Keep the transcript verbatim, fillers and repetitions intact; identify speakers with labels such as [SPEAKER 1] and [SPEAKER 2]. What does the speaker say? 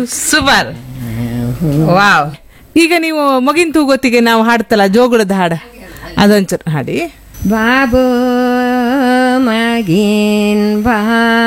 [SPEAKER 1] Super. Wow. ಈಗ ನೀವು ಮಗಿನ ತೂಗೊತ್ತಿಗೆ ನಾವು ಹಾಡ್ತಲ್ಲ ಜೋಗುಳದ ಹಾಡ, ಅದೊಂಚೂರು ಹಾಡಿ.
[SPEAKER 2] ಬಾಬು ಮಗಿನ್ ಬಾ